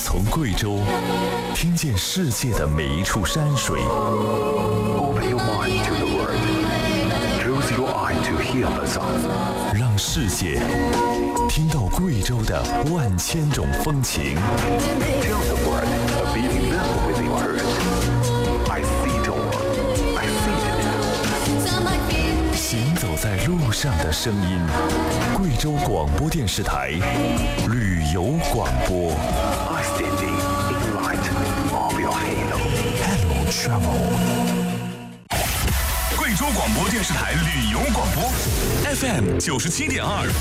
从贵州听见世界的每一处山水。 Open your mind to the world. Close your eye to hear the sound. 让世界听到贵州的万千种风情。 Tell the world a beating rhythm with your heart. I see it all. I feel it. 行走在路上的声音，贵州广播电视台旅游广播。 I standing in light of your halo. Hello Travel。 贵州广播电视台旅游广播 FM 97.2。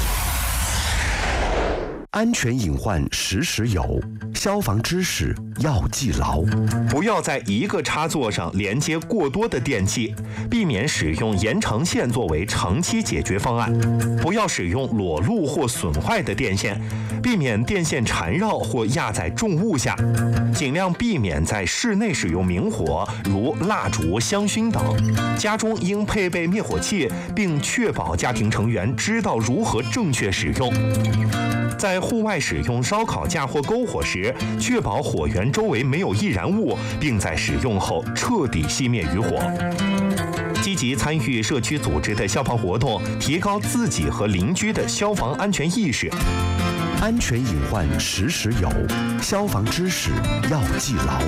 安全隐患时时有，消防知识要记牢。 不要在一个插座上连接过多的电器，避免使用延长线作为长期解决方案。不要使用裸露或损坏的电线，避免电线缠绕或压在重物下。尽量避免在室内使用明火，如蜡烛、香薰等。家中应配备灭火器，并确保家庭成员知道如何正确使用。在户外使用烧烤架或篝火时，确保火源周围没有易燃物，并在使用后彻底熄灭余火。积极参与社区组织的消防活动，提高自己和邻居的消防安全意识。 安全隐患时时有，消防知识要记牢。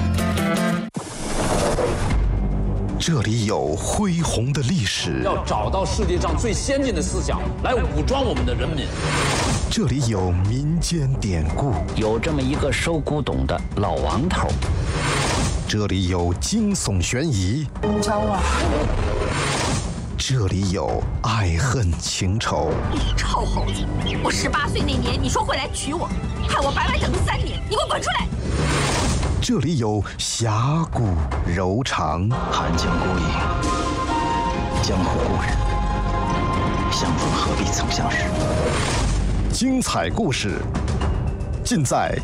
这里有恢宏的历史， 要找到世界上最先进的思想来武装我们的人民。 这里有民间典故， 有这么一个收古董的老王头。 这里有惊悚悬疑， 教我。 这里有爱恨情仇。 你臭猴子！我18岁那年你说会来娶我，害我白白等了3年，你给我滚出来！ 这里有侠骨柔肠， 寒江孤影，江湖故人，相逢何必曾相识。 精彩故事尽在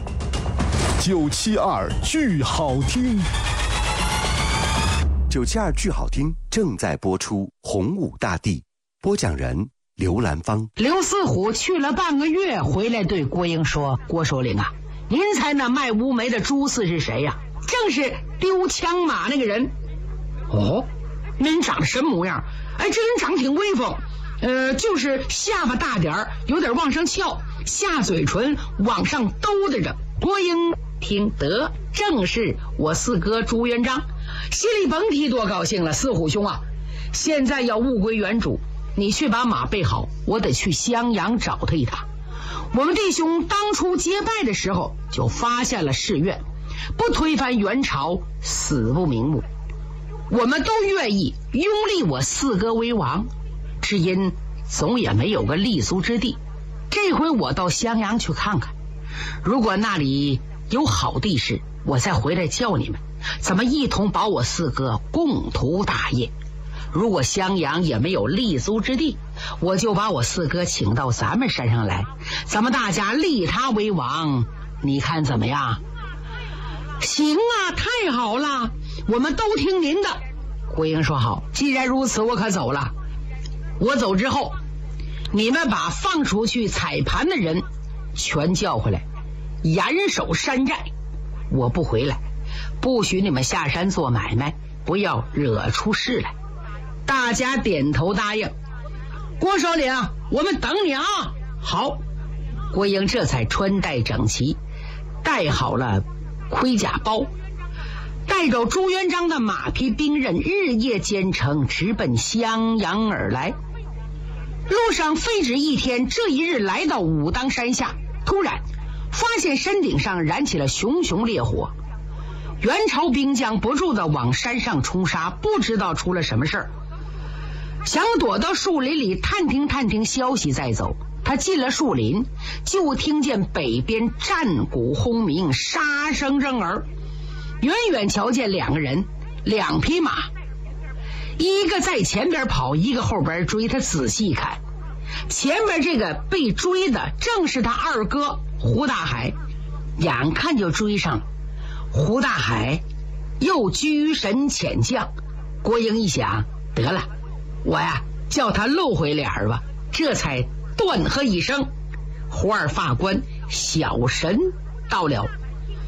972剧好听。972剧好听正在播出，洪武大帝，播讲人刘兰芳。 刘四虎去了半个月，回来对郭英说：“郭首领啊，您猜那卖乌梅的朱四是谁呀？正是丢枪马那个人。”哦，那人长得什么模样？哎，这人长得挺威风，就是下巴大点儿，有点往上翘，下嘴唇往上兜搭着。郭英听得正是我四哥朱元璋，心里甭提多高兴了。四虎兄啊，现在要物归原主，你去把马备好，我得去襄阳找他一趟。我们弟兄当初结拜的时候就发现了誓愿，不推翻元朝，死不瞑目。我们都愿意拥立我四哥为王，只因总也没有个立足之地。这回我到襄阳去看看，如果那里有好地势，我再回来叫你们，咱们一同保我四哥，共图大业。如果襄阳也没有立足之地，我就把我四哥请到咱们山上来，咱们大家立他为王，你看怎么样？行啊，太好了，我们都听您的。郭英说好，既然如此，我可走了。我走之后，你们把放出去采盘的人全叫回来，严守山寨。我不回来，不许你们下山做买卖，不要惹出事来。大家点头答应。郭首领，我们等你啊。好。郭英这才穿戴整齐，带好了盔甲包，带着朱元璋的马匹兵刃，日夜兼程，直奔襄阳而来。路上费止一天，这一日来到武当山下，突然发现山顶上燃起了熊熊烈火，元朝兵将不住地往山上冲杀，不知道出了什么事儿。想躲到树林里探听消息再走。他进了树林，就听见北边战鼓轰鸣，杀声震耳。远远瞧见2个人，2匹马，一个在前边跑，一个后边追。他仔细一看，前边这个被追的正是他二哥胡大海，眼看就追上了。胡大海又居神遣将，郭英一想，得了，我呀叫他露回脸吧，这才断喝一声：“胡二法官，小神到了。”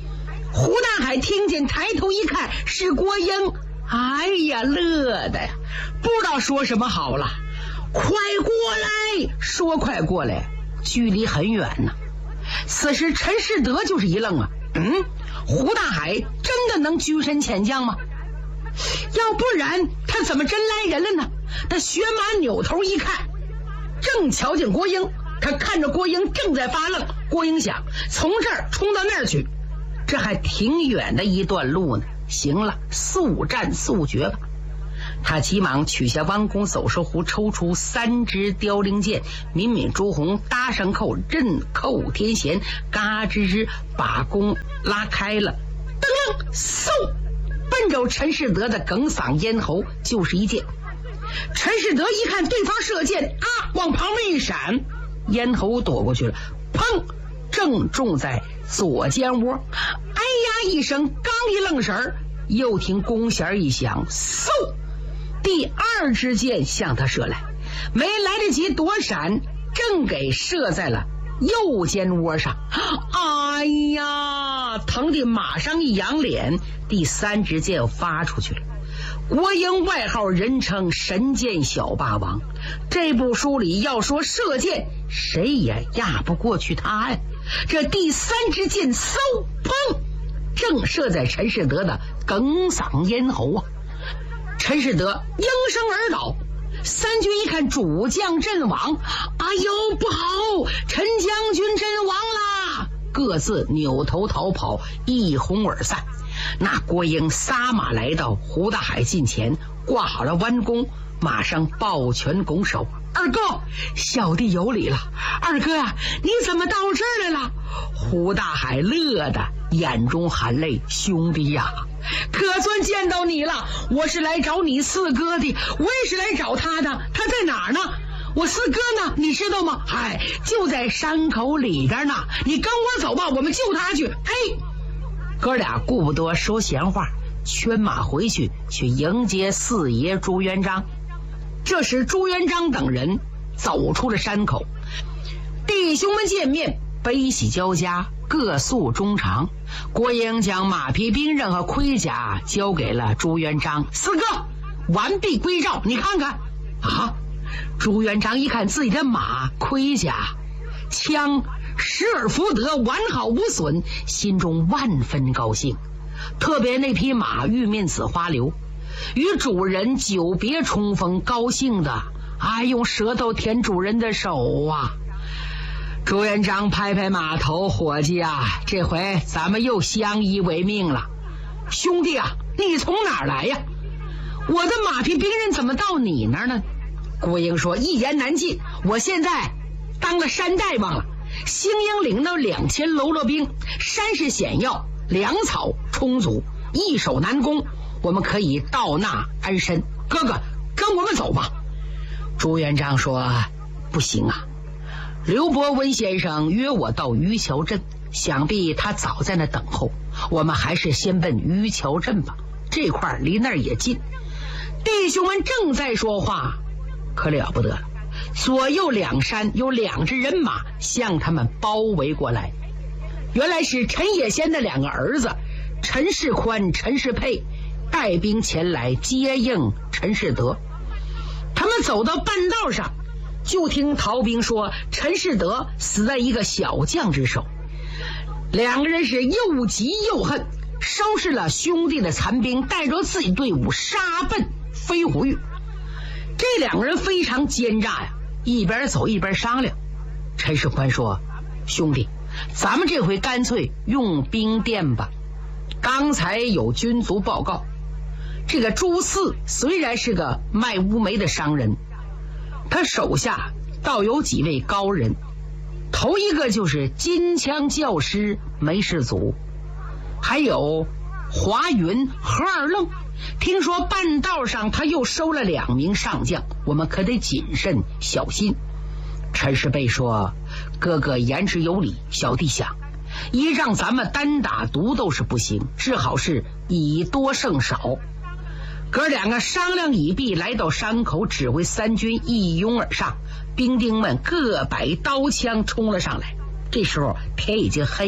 胡大海听见，抬头一看是郭英，哎呀，乐的呀，不知道说什么好了。快过来，说快过来，距离很远呢。此时陈士德就是一愣啊，胡大海真的能居身潜降吗？要不然他怎么真来人了呢？他学马扭头一看，正瞧见郭英，他看着郭英正在发愣。郭英想从这儿冲到那儿去，这还挺远的一段路呢。行了，速战速决吧。他急忙取下弯弓走射壶，抽出3支凋零箭，抿抿朱红，搭上扣，刃扣天弦，嘎吱吱把弓拉开了，噔楞嗖，奔着陈士德的哽嗓咽喉就是一箭。陈士德一看对方射箭往旁边一闪，咽喉躲过去了，砰，正中在左肩窝。哎呀一声，刚一愣神儿，又听弓弦一响，嗖，第2支箭向他射来，没来得及躲闪，正给射在了右肩窝上。哎呀，疼得马上一扬脸，第3支箭发出去了。郭英外号人称神箭小霸王，这部书里要说射箭，谁也压不过去他呀。这第3支箭嗖砰，正射在陈士德的哽嗓咽喉啊。陈士德应声而倒，三军一看主将阵亡，哎呦不好，陈将军阵亡啦！各自扭头逃跑，一哄而散。那郭英撒马来到胡大海近前，挂好了弯弓，马上抱拳拱手：“二哥，小弟有礼了。二哥呀，你怎么到这儿来了？”胡大海乐得眼中含泪：“兄弟呀，可算见到你了！我是来找你四哥的，我也是来找他的。他在哪儿呢？我四哥呢？你知道吗？嗨，就在山口里边呢。你跟我走吧，我们救他去。”哥俩顾不得说闲话，圈马回去迎接四爷朱元璋。这时朱元璋等人走出了山口，弟兄们见面，悲喜交加，各诉衷肠。郭英将马匹兵刃和盔甲交给了朱元璋：“四哥，完璧归赵，你看看。”朱元璋一看自己的马、盔甲、枪失而复得，完好无损，心中万分高兴。特别那匹马玉面紫花流，与主人久别重逢，高兴的用舌头舔主人的手啊。朱元璋拍拍马头：“伙计啊，这回咱们又相依为命了。兄弟啊，你从哪儿来呀？我的马匹兵刃怎么到你那儿呢？”郭英说：“一言难尽，我现在当了山大王了。兴英领到2000喽啰兵，山势险要，粮草充足，易守难攻，我们可以到那安身。哥哥，跟我们走吧。”朱元璋说：“不行啊，刘伯温先生约我到渔桥镇，想必他早在那等候，我们还是先奔渔桥镇吧，这块离那儿也近。”弟兄们正在说话，可了不得了，左右两山有2支人马向他们包围过来。原来是陈野先的2个儿子陈世宽、陈世佩带兵前来接应陈世德。他们走到半道上，就听逃兵说陈世德死在一个小将之手。2个人是又急又恨，收拾了兄弟的残兵，带着自己队伍杀奔飞狐峪。这2个人非常奸诈呀，一边走一边商量。陈世宽说：“兄弟，咱们这回干脆用兵变吧。刚才有军卒报告，这个朱四虽然是个卖乌梅的商人，他手下倒有几位高人。头一个就是金枪教师梅世祖，还有华云何二愣。听说半道上他又收了2名上将，我们可得谨慎小心。”陈世贝说：“哥哥言之有理，小弟想，一让咱们单打独斗是不行，只好是以多胜少。”哥2个商量已毕，来到山口，指挥3军一拥而上，兵丁们各摆刀枪冲了上来。这时候天已经黑了，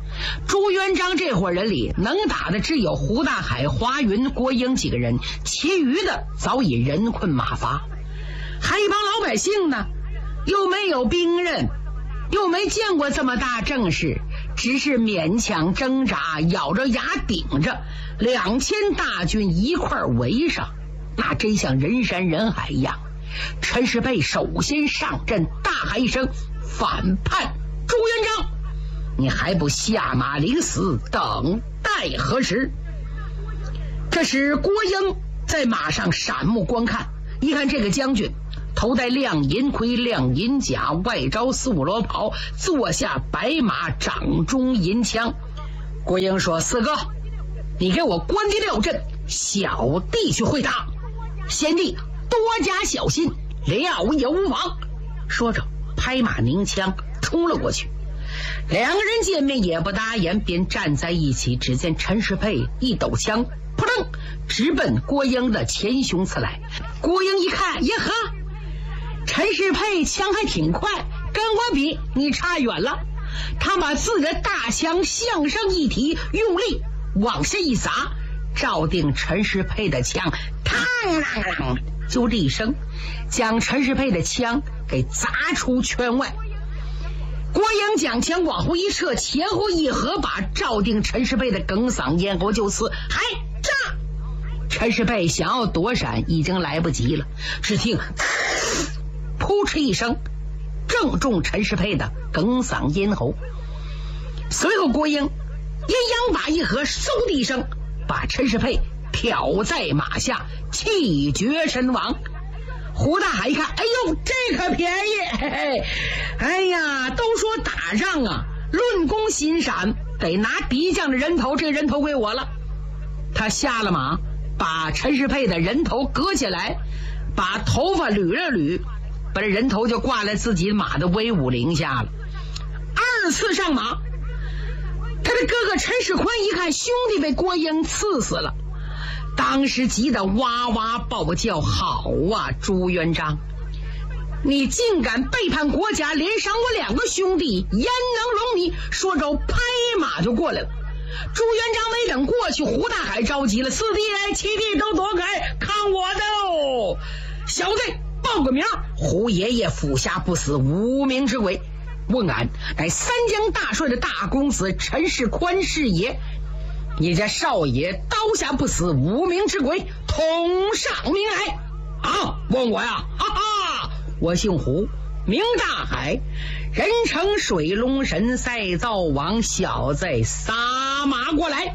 朱元璋这伙人里能打的只有胡大海、华云、郭英几个人，其余的早已人困马乏。还一帮老百姓呢，又没有兵刃，又没见过这么大阵势，只是勉强挣扎，咬着牙顶着，2000大军一块围上，那真像人山人海一样。陈师佩首先上阵，大喊一声：反叛朱元璋！你还不下马领死，等待何时？这时郭英在马上闪目观看，一看这个将军头戴亮银盔、亮银甲，外着4、5罗袍，坐下白马，掌中银枪。郭英说：四哥，你给我关敌料阵，小弟去会他，贤弟多加小心，料也无妨。说着拍马拧枪冲了过去。两个人见面也不搭言，便站在一起。只见陈师佩一抖枪，扑棱直奔郭英的前胸刺来。郭英一看，耶呵，陈师佩枪还挺快，跟我比你差远了。他把自己的大枪向上一提，用力往下一砸，照定陈师佩的枪，嘡，就这一声，将陈师佩的枪给砸出圈外。郭英将枪往后一撤，前后一合，把照定陈师佩的哽嗓咽喉就刺，还炸！陈师佩想要躲闪，已经来不及了。只听噗嗤一声，正中陈师佩的哽嗓咽喉。随后郭英阴阳把一合，嗖的一声把陈师佩挑在马下，气绝身亡。胡大海一看，哎呦，这可便宜，嘿嘿，哎呀，都说打仗啊，论功行赏，得拿敌将的人头，这人头归我了。他下了马，把陈师佩的人头割下来，把头发捋了捋，把这人头就挂在自己马的威武铃下了。二次上马，他的哥哥陈世宽一看兄弟被郭英刺死了，当时急得哇哇暴叫，好啊，朱元璋，你竟敢背叛国家，连伤我2个兄弟，焉能容你？说着拍马就过来了。朱元璋没等过去，胡大海着急了，四弟七弟都躲开，看我的哦！小子报个名，胡爷爷府下不死无名之鬼，问俺乃三江大帅的大公子陈世宽是也。你家少爷刀下不死无名之鬼，统上名来啊！问我呀，哈哈，我姓胡，名大海，人称水龙神赛灶王，小子撒马过来。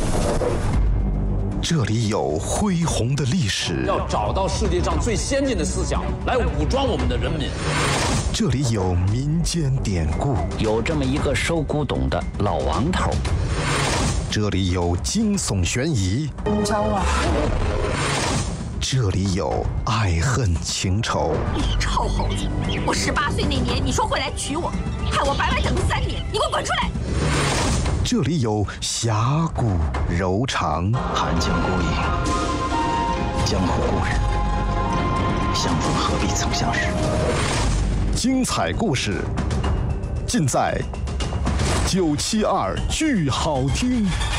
这里有恢宏的历史， 要找到世界上最先进的思想来武装我们的人民。 这里有民间典故， 有这么一个收古董的老王头。 这里有惊悚悬疑， 招啊！ 这里有爱恨情仇。 你臭猴子！我18岁那年你说会来娶我，害我白白等了3年，你给我滚出来！ 这里有侠骨柔肠。 寒江孤影，江湖故人，相逢何必曾相识。 精彩故事尽在972剧好听。